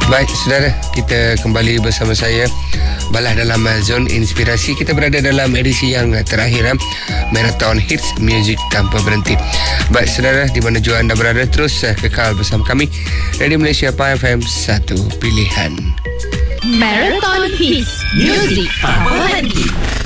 Baik, saudara, kita kembali bersama saya Balah dalam Zone Inspirasi. Kita berada dalam edisi yang terakhir, Marathon Hits Music Tanpa Berhenti. Baik, saudara, di mana jua anda berada, terus kekal bersama kami. Radio Malaysia PAI FM, satu pilihan. Marathon Hits Music Tanpa Berhenti.